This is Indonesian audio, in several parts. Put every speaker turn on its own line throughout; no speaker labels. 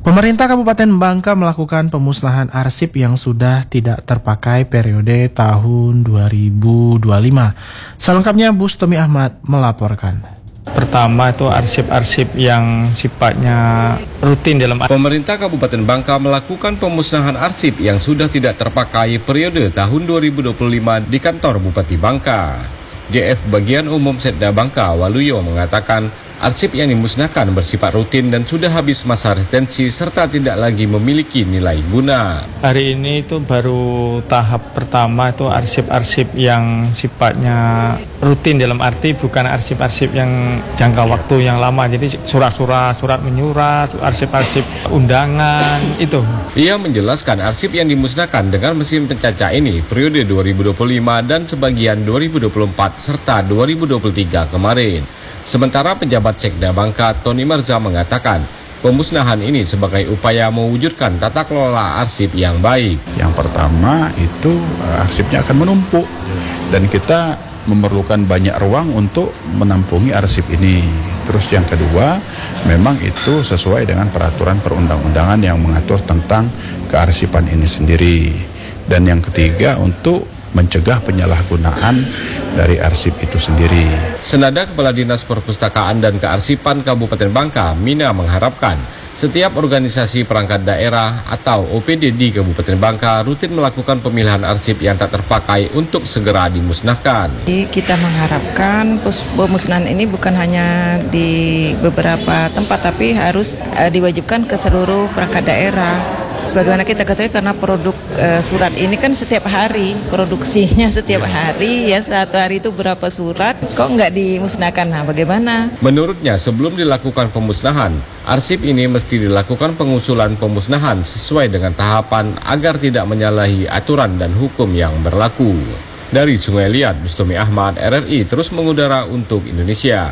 Pemerintah Kabupaten Bangka melakukan pemusnahan arsip yang sudah tidak terpakai periode tahun 2025. Selengkapnya Bustomi Ahmad melaporkan.
Pertama itu arsip-arsip yang sifatnya rutin dalam.
Pemerintah Kabupaten Bangka melakukan pemusnahan arsip yang sudah tidak terpakai periode tahun 2025 di kantor Bupati Bangka. GF Bagian Umum Setda Bangka Waluyo mengatakan arsip yang dimusnahkan bersifat rutin dan sudah habis masa retensi serta tidak lagi memiliki nilai guna.
Hari ini itu baru tahap pertama itu arsip-arsip yang sifatnya rutin dalam arti bukan arsip-arsip yang jangka waktu yang lama. Jadi surat menyurat, arsip-arsip undangan itu.
Ia menjelaskan arsip yang dimusnahkan dengan mesin pencacah ini periode 2025 dan sebagian 2024 serta 2023 kemarin. Sementara penjabat Sekda Bangka Tony Marza mengatakan pemusnahan ini sebagai upaya mewujudkan tata kelola arsip yang baik.
Yang pertama itu arsipnya akan menumpuk dan kita memerlukan banyak ruang untuk menampungi arsip ini. Terus yang kedua, memang itu sesuai dengan peraturan perundang-undangan yang mengatur tentang kearsipan ini sendiri. Dan yang ketiga untuk mencegah penyalahgunaan dari arsip itu sendiri.
Senada Kepala Dinas Perpustakaan dan Kearsipan Kabupaten Bangka, Mina mengharapkan setiap organisasi perangkat daerah atau OPD di Kabupaten Bangka rutin melakukan pemilihan arsip yang tak terpakai untuk segera dimusnahkan.
Kita mengharapkan pemusnahan ini bukan hanya di beberapa tempat, tapi harus diwajibkan ke seluruh perangkat daerah. Sebagaimana kita ketahui karena produk surat ini kan setiap hari, produksinya setiap hari ya, satu hari itu berapa surat, kok nggak dimusnahkan, nah bagaimana?
Menurutnya sebelum dilakukan pemusnahan, arsip ini mesti dilakukan pengusulan pemusnahan sesuai dengan tahapan agar tidak menyalahi aturan dan hukum yang berlaku. Dari Sungai Liat, Bustomi Ahmad, RRI terus mengudara untuk Indonesia.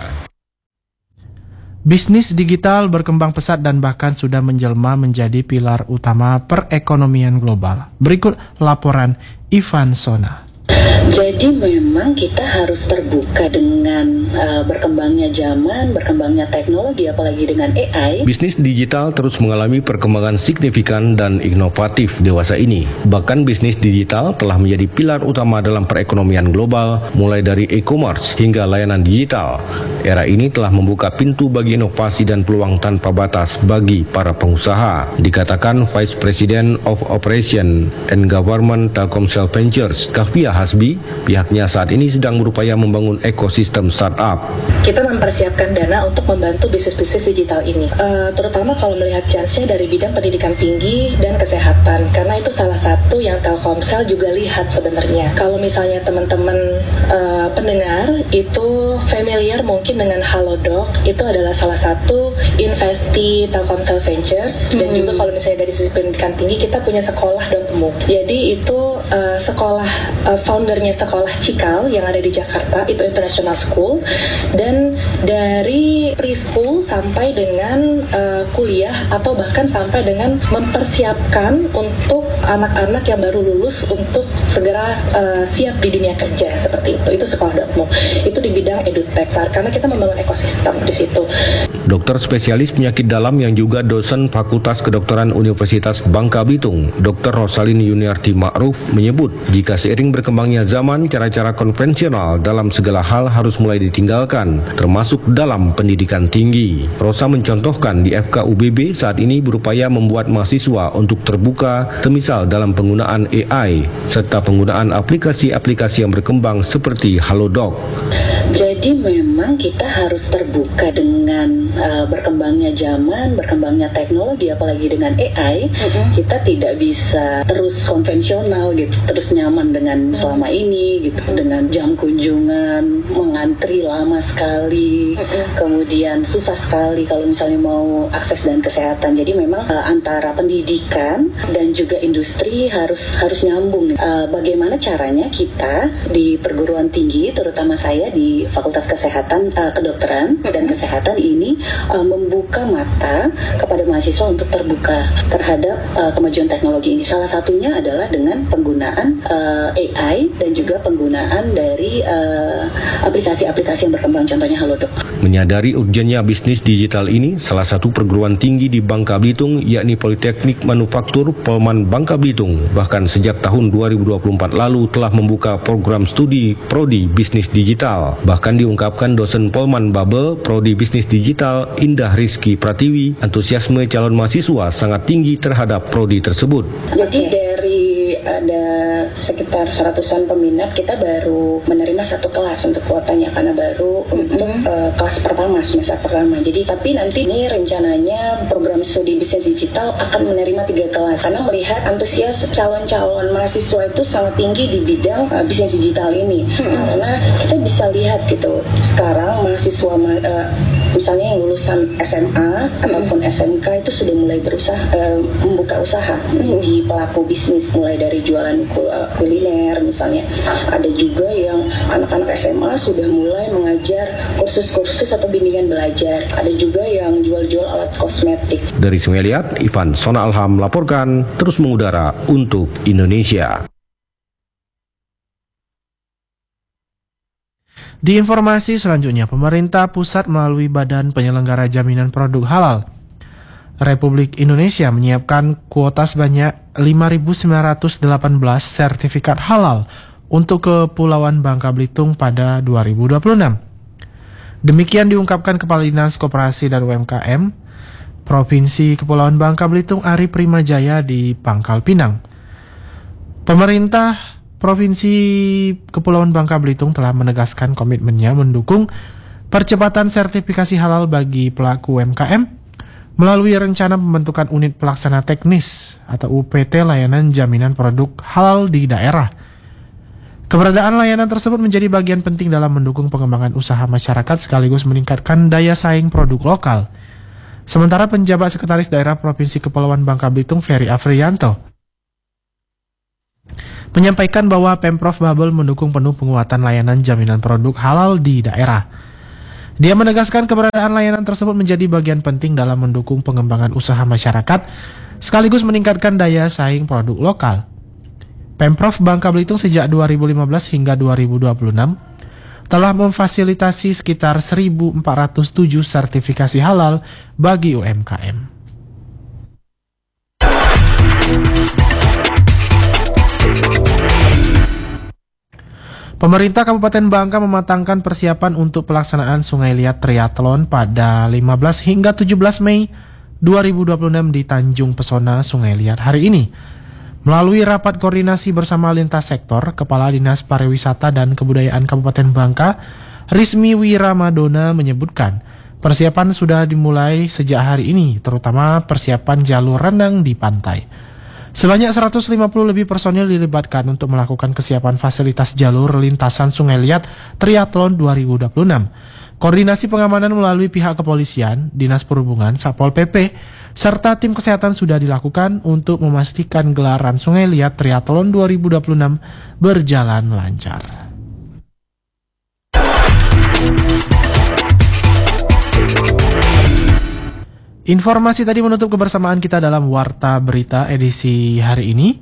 Bisnis digital berkembang pesat dan bahkan sudah menjelma menjadi pilar utama perekonomian global. Berikut laporan Ivan Sona.
Jadi memang kita harus terbuka dengan berkembangnya zaman, berkembangnya teknologi, apalagi dengan AI.
Bisnis digital terus mengalami perkembangan signifikan dan inovatif dewasa ini. Bahkan bisnis digital telah menjadi pilar utama dalam perekonomian global, mulai dari e-commerce hingga layanan digital. Era ini telah membuka pintu bagi inovasi dan peluang tanpa batas bagi para pengusaha. Dikatakan Vice President of Operation and Government Telkomsel Ventures, Kafia Hasbi, pihaknya saat ini sedang berupaya membangun ekosistem startup.
Kita mempersiapkan dana untuk membantu bisnis-bisnis digital ini, terutama kalau melihat chance-nya dari bidang pendidikan tinggi dan kesehatan, karena itu salah satu yang Telkomsel juga lihat sebenarnya. Kalau misalnya teman-teman pendengar itu familiar mungkin dengan Halodoc, itu adalah salah satu investi Telkomsel Ventures, dan juga kalau misalnya dari sisi pendidikan tinggi kita punya sekolah Don Temu. Jadi itu sekolah foundernya sekolah Cikal yang ada di Jakarta, itu International School, dan dari preschool sampai dengan kuliah atau bahkan sampai dengan mempersiapkan untuk anak-anak yang baru lulus untuk segera siap di dunia kerja seperti itu. Itu sekolah.mo. Itu di bidang edutech karena kita membangun ekosistem di situ.
Dokter spesialis penyakit dalam yang juga dosen Fakultas Kedokteran Universitas Bangka Belitung, Dr. Rosalini Yuniarti Ma'ruf menyebut jika seiring berkembangnya zaman, cara-cara konvensional dalam segala hal harus mulai ditinggalkan, termasuk dalam pendidikan tinggi. Rosa mencontohkan di FKUBB saat ini berupaya membuat mahasiswa untuk terbuka, semisal dalam penggunaan AI, serta penggunaan aplikasi-aplikasi yang berkembang seperti Halodoc.
Jadi memang kita harus terbuka dengan berkembangnya zaman, berkembangnya teknologi, apalagi dengan AI. Kita tidak bisa terus konvensional gitu, terus nyaman dengan selama ini gitu, dengan jam kunjungan, mengantri lama sekali, kemudian susah sekali kalau misalnya mau akses dan kesehatan. Jadi memang antara pendidikan dan juga industri harus nyambung. Bagaimana caranya kita di perguruan tinggi, terutama saya di Fakultas Kesehatan, Kedokteran dan Kesehatan ini membuka mata kepada mahasiswa untuk terbuka terhadap kemajuan teknologi ini. Salah satunya adalah dengan penggunaan penggunaan AI dan juga penggunaan dari aplikasi-aplikasi yang berkembang, contohnya Halodoc.
Menyadari urgennya bisnis digital ini, salah satu perguruan tinggi di Bangka Belitung yakni Politeknik Manufaktur Polman Bangka Belitung bahkan sejak tahun 2024 lalu telah membuka program studi Prodi Bisnis Digital. Bahkan diungkapkan dosen Polman Babe Prodi Bisnis Digital Indah Rizky Pratiwi, antusiasme calon mahasiswa sangat tinggi terhadap prodi tersebut.
Jadi dari ada sekitar 100-an peminat, kita baru menerima 1 kelas untuk kuotanya karena baru untuk kelas pertama, semester pertama. Jadi tapi nanti ini rencananya program studi bisnis digital akan menerima 3 kelas karena melihat antusias calon-calon mahasiswa itu sangat tinggi di bidang bisnis digital ini. Karena kita bisa lihat gitu sekarang mahasiswa misalnya yang lulusan SMA ataupun SMK itu sudah mulai berusaha membuka usaha di pelaku bisnis, mulai dari jualan kuliner misalnya. Ada juga yang anak-anak SMA sudah mulai mengajar kursus-kursus atau bimbingan belajar. Ada juga yang jual-jual alat kosmetik.
Dari Sungai Liat, Ivan Sona Alham melaporkan, terus mengudara untuk Indonesia.
Di informasi selanjutnya, pemerintah pusat melalui Badan Penyelenggara Jaminan Produk Halal Republik Indonesia menyiapkan kuota sebanyak 5.918 sertifikat halal untuk Kepulauan Bangka Belitung pada 2026. Demikian diungkapkan Kepala Dinas Koperasi dan UMKM Provinsi Kepulauan Bangka Belitung Ari Primajaya di Pangkal Pinang. Pemerintah Provinsi Kepulauan Bangka Belitung telah menegaskan komitmennya mendukung percepatan sertifikasi halal bagi pelaku UMKM melalui rencana pembentukan unit pelaksana teknis atau UPT layanan jaminan produk halal di daerah. Keberadaan layanan tersebut menjadi bagian penting dalam mendukung pengembangan usaha masyarakat sekaligus meningkatkan daya saing produk lokal. Sementara penjabat Sekretaris Daerah Provinsi Kepulauan Bangka Belitung Ferry Afrianto menyampaikan bahwa Pemprov Babel mendukung penuh penguatan layanan jaminan produk halal di daerah. Dia menegaskan keberadaan layanan tersebut menjadi bagian penting dalam mendukung pengembangan usaha masyarakat sekaligus meningkatkan daya saing produk lokal. Pemprov Bangka Belitung sejak 2015 hingga 2026 telah memfasilitasi sekitar 1.407 sertifikasi halal bagi UMKM. Pemerintah Kabupaten Bangka mematangkan persiapan untuk pelaksanaan Sungai Liat Triathlon pada 15 hingga 17 Mei 2026 di Tanjung Pesona Sungai Liat hari ini. Melalui rapat koordinasi bersama lintas sektor, Kepala Dinas Pariwisata dan Kebudayaan Kabupaten Bangka, Rizmi Wiramadona menyebutkan, persiapan sudah dimulai sejak hari ini, terutama persiapan jalur renang di pantai. Sebanyak 150 lebih personil dilibatkan untuk melakukan kesiapan fasilitas jalur lintasan Sungai Liat Triathlon 2026. Koordinasi pengamanan melalui pihak kepolisian, Dinas Perhubungan, Satpol PP, serta tim kesehatan sudah dilakukan untuk memastikan gelaran Sungai Liat Triathlon 2026 berjalan lancar. Informasi tadi menutup kebersamaan kita dalam Warta Berita edisi hari ini.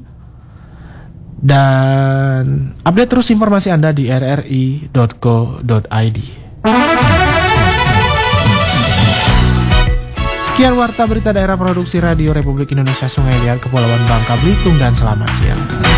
Dan update terus informasi Anda di rri.co.id. Sekian Warta Berita Daerah Produksi Radio Republik Indonesia Sungai Liat Kepulauan Bangka Belitung dan selamat siang.